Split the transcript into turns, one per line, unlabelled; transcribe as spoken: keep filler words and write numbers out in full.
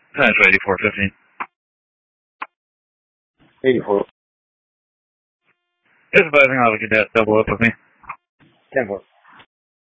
Central eighty-four fifteen.
eighty-four.
Just advising I'll have a cadet double up with me.
ten four.